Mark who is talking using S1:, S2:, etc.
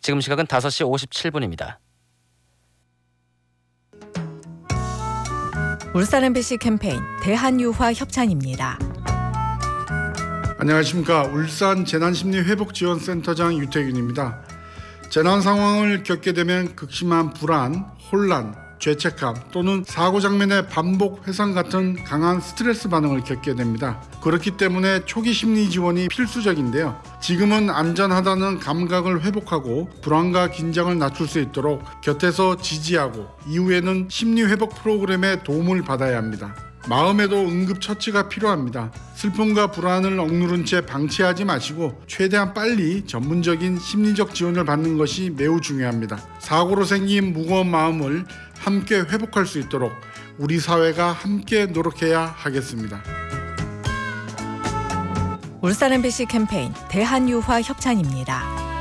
S1: 지금 시각은 5시 57분입니다.
S2: 울산 MBC 캠페인 대한유화 협찬입니다.
S3: 안녕하십니까. 울산 재난심리회복지원센터장 유태균입니다. 재난 상황을 겪게 되면 극심한 불안, 혼란, 죄책감 또는 사고 장면의 반복 회상 같은 강한 스트레스 반응을 겪게 됩니다. 그렇기 때문에 초기 심리 지원이 필수적인데요. 지금은 안전하다는 감각을 회복하고 불안과 긴장을 낮출 수 있도록 곁에서 지지하고 이후에는 심리 회복 프로그램의 도움을 받아야 합니다. 마음에도 응급 처치가 필요합니다. 슬픔과 불안을 억누른 채 방치하지 마시고 최대한 빨리 전문적인 심리적 지원을 받는 것이 매우 중요합니다. 사고로 생긴 무거운 마음을 함께 회복할 수 있도록 우리 사회가 함께 노력해야 하겠습니다.
S2: 울산 MBC 캠페인 대한유화 협찬입니다.